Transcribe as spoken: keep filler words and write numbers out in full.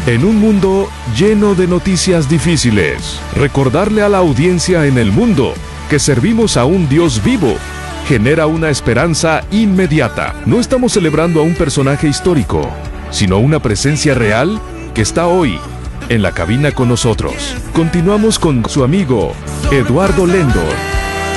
En un mundo lleno de noticias difíciles, recordarle a la audiencia en el mundo que servimos a un Dios vivo genera una esperanza inmediata. No estamos celebrando a un personaje histórico, sino una presencia real que está hoy en la cabina con nosotros. Continuamos con su amigo Eduardo Lendor.